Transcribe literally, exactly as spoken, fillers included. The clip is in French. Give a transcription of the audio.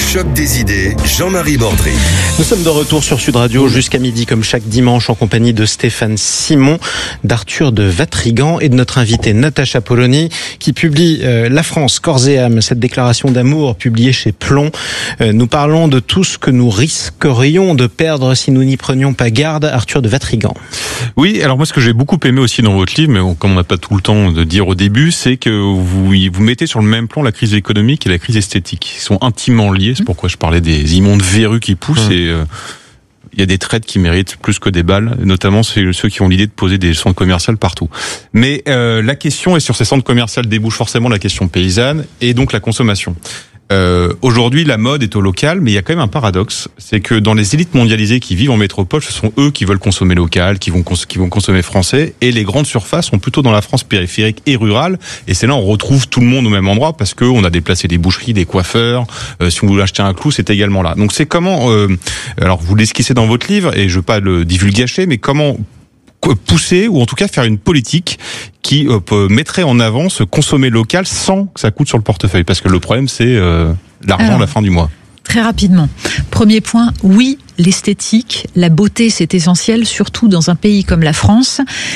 choc des idées, Jean-Marie Bordry. Nous sommes de retour sur Sud Radio jusqu'à midi, comme chaque dimanche, en compagnie de Stéphane Simon, d'Arthur de Vatrigan et de notre invitée Natacha Polony, qui publie euh, La France, corps et âme, cette déclaration d'amour publiée chez Plomb. Euh, nous parlons de tout ce que nous risquerions de perdre si nous n'y prenions pas garde. Arthur de Vatrigan. Oui, alors moi ce que j'ai beaucoup aimé aussi dans votre livre, mais bon, comme on n'a pas tout le temps de dire au début, c'est que vous, vous mettez sur le même plan la crise économique et la crise esthétique. Ils sont intimement liés, c'est pourquoi je parlais des immondes verrues qui poussent mmh. et euh, il y a des traites qui méritent plus que des balles, notamment ceux qui ont l'idée de poser des centres commerciaux partout. Mais euh, la question est sur ces centres commerciaux débouche forcément la question paysanne et donc la consommation. Euh, aujourd'hui, la mode est au local, mais il y a quand même un paradoxe, c'est que dans les élites mondialisées qui vivent en métropole, ce sont eux qui veulent consommer local, qui vont cons- qui vont consommer français, et les grandes surfaces sont plutôt dans la France périphérique et rurale, et c'est là où on retrouve tout le monde au même endroit, parce que on a déplacé des boucheries, des coiffeurs, euh, si vous voulez acheter un clou, c'est également là. Donc c'est comment, euh, alors vous l'esquissez dans votre livre, et je veux pas le divulgacher, mais comment pousser, ou en tout cas faire une politique qui euh, mettrait en avant ce consommer local sans que ça coûte sur le portefeuille. Parce que le problème, c'est euh, l'argent Alors, à la fin du mois. Très rapidement. Premier point, oui, l'esthétique, la beauté, c'est essentiel, surtout dans un pays comme la France.